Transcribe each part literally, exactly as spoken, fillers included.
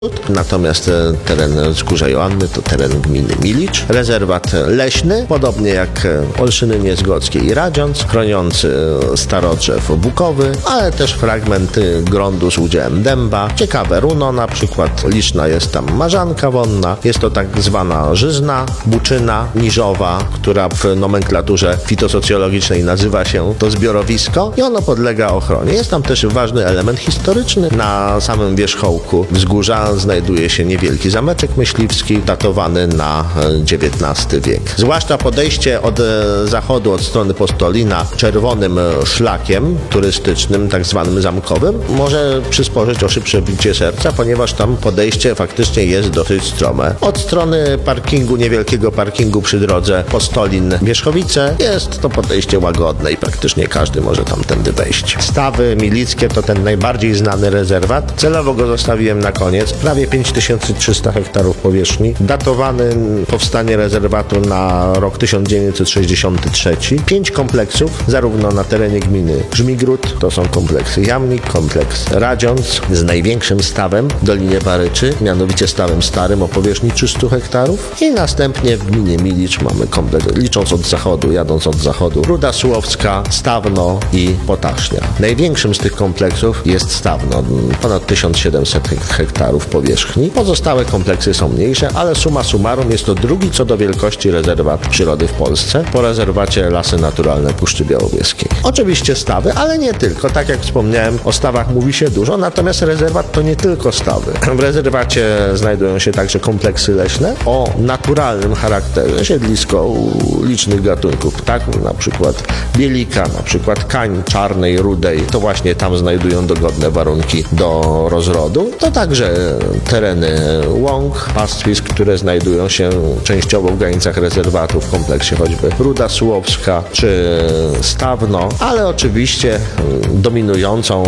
Natomiast teren Wzgórza Joanny to teren gminy Milicz. Rezerwat leśny, podobnie jak Olszyny Niezgodzkie i Radziąc, chroniący starodrzew bukowy, ale też fragmenty gruntu z udziałem dęba. Ciekawe runo na przykład, liczna jest tam marzanka wonna. Jest to tak zwana żyzna, buczyna niżowa, która w nomenklaturze fitosocjologicznej nazywa się to zbiorowisko i ono podlega ochronie. Jest tam też ważny element historyczny. Na samym wierzchołku wzgórza znajduje się niewielki zameczek myśliwski datowany na dziewiętnasty wiek. Zwłaszcza podejście od zachodu, od strony Postolina czerwonym szlakiem turystycznym, tak zwanym zamkowym, może przysporzyć o szybsze bicie serca, ponieważ tam podejście faktycznie jest dosyć strome. Od strony parkingu, niewielkiego parkingu przy drodze Postolin-Wierzchowice jest to podejście łagodne i praktycznie każdy może tamtędy wejść. Stawy Milickie to ten najbardziej znany rezerwat. Celowo go zostawiłem na koniec. Prawie pięć tysięcy trzysta hektarów powierzchni. Datowany powstanie rezerwatu na rok tysiąc dziewięćset sześćdziesiąty trzeci. Pięć kompleksów, zarówno na terenie gminy Żmigród, to są kompleksy Jamnik, kompleks Radziąc z największym stawem w Dolinie Baryczy, mianowicie stawem starym o powierzchni trzysta hektarów. I następnie w gminie Milicz mamy kompleks, licząc od zachodu, jadąc od zachodu, Ruda Sułowska, Stawno i Potasznia. Największym z tych kompleksów jest Stawno, ponad tysiąc siedemset hektarów powierzchni. Pozostałe kompleksy są mniejsze, ale summa summarum jest to drugi co do wielkości rezerwat przyrody w Polsce, po rezerwacie Lasy Naturalne Puszczy Białowieskiej. Oczywiście stawy, ale nie tylko. Tak jak wspomniałem, o stawach mówi się dużo, natomiast rezerwat to nie tylko stawy. W rezerwacie znajdują się także kompleksy leśne o naturalnym charakterze, siedlisko licznych gatunków ptaków, na przykład bielika, na przykład kań czarnej, rudej. To właśnie tam znajdują dogodne warunki do rozrodu. To także tereny łąk, pastwisk, które znajdują się częściowo w granicach rezerwatu w kompleksie choćby Ruda Sułowska czy Stawno, ale oczywiście dominującą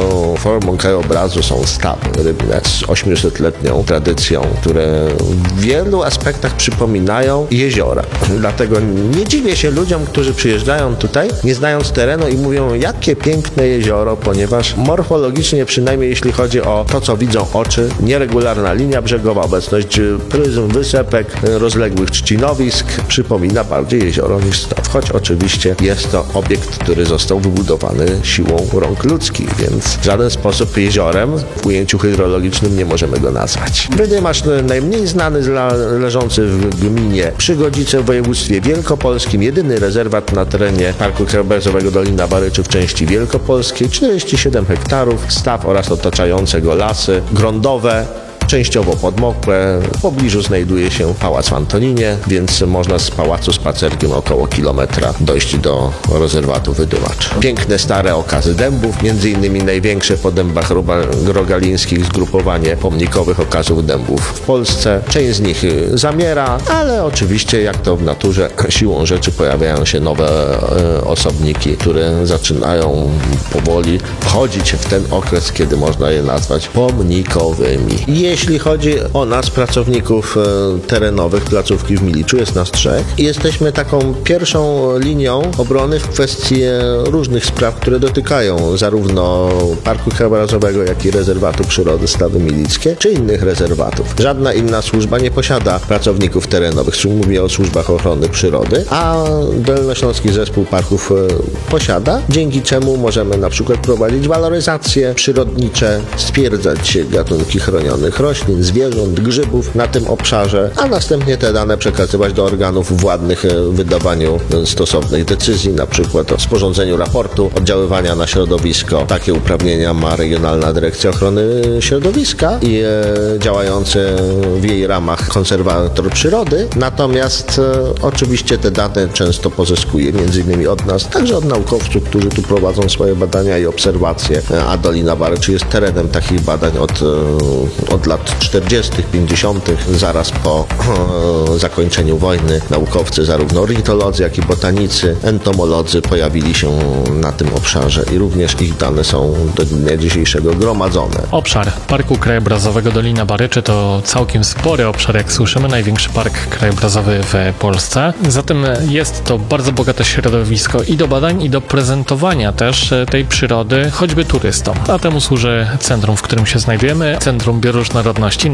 formą krajobrazu są stawy rybne z ośmiosetletnią tradycją, które w wielu aspektach przypominają jeziora. Dlatego nie dziwię się ludziom, którzy przyjeżdżają tutaj, nie znając terenu i mówią, jakie piękne jezioro, ponieważ morfologicznie, przynajmniej jeśli chodzi o to, co widzą oczy, nieregularna linia brzegowa, obecność pryzm, wysepek, rozległych trzcinowisk przypomina bardziej jezioro niż staw, choć oczywiście jest to obiekt, który został wybudowany siłą rąk ludzkich, więc w żaden sposób jeziorem w ujęciu hydrologicznym nie możemy go nazwać. Wydymasz najmniej znany, leżący w gminie Przygodzice w województwie wielkopolskim, jedyny rezerwat na terenie Parku Krajobrazowego Dolina Baryczy w części wielkopolskiej, czterdzieści siedem hektarów, staw oraz otaczające go lasy gruntowe, częściowo podmokłe. W pobliżu znajduje się pałac w Antoninie, więc można z pałacu spacerkiem około kilometra dojść do rezerwatu Wydymacz. Piękne stare okazy dębów, między innymi największe po dębach rogalińskich zgrupowanie pomnikowych okazów dębów w Polsce. Część z nich zamiera, ale oczywiście jak to w naturze siłą rzeczy pojawiają się nowe e, osobniki, które zaczynają powoli wchodzić w ten okres, kiedy można je nazwać pomnikowymi. Jeśli chodzi o nas, pracowników terenowych placówki w Miliczu, jest nas trzech i jesteśmy taką pierwszą linią obrony w kwestii różnych spraw, które dotykają zarówno Parku Krajobrazowego, jak i Rezerwatu Przyrody Stawy Milickie, czy innych rezerwatów. Żadna inna służba nie posiada pracowników terenowych, mówię o służbach ochrony przyrody, a Dolnośląski Zespół Parków posiada, dzięki czemu możemy na przykład prowadzić waloryzacje przyrodnicze, stwierdzać gatunki chronionych roślin, zwierząt, grzybów na tym obszarze, a następnie te dane przekazywać do organów władnych w wydawaniu stosownych decyzji, na przykład o sporządzeniu raportu oddziaływania na środowisko. Takie uprawnienia ma Regionalna Dyrekcja Ochrony Środowiska i e, działający w jej ramach konserwator przyrody. Natomiast e, oczywiście te dane często pozyskuje między innymi od nas, także od naukowców, którzy tu prowadzą swoje badania i obserwacje, a Dolina Baryczy jest terenem takich badań od, e, od lat czterdziestych, pięćdziesiątych, zaraz po e, zakończeniu wojny. Naukowcy, zarówno ornitolodzy, jak i botanicy, entomolodzy pojawili się na tym obszarze i również ich dane są do dnia dzisiejszego gromadzone. Obszar Parku Krajobrazowego Dolina Baryczy to całkiem spory obszar, jak słyszymy, największy park krajobrazowy w Polsce. Zatem jest to bardzo bogate środowisko i do badań, i do prezentowania też tej przyrody, choćby turystom. A temu służy centrum, w którym się znajdujemy, Centrum Bioróżnorodności.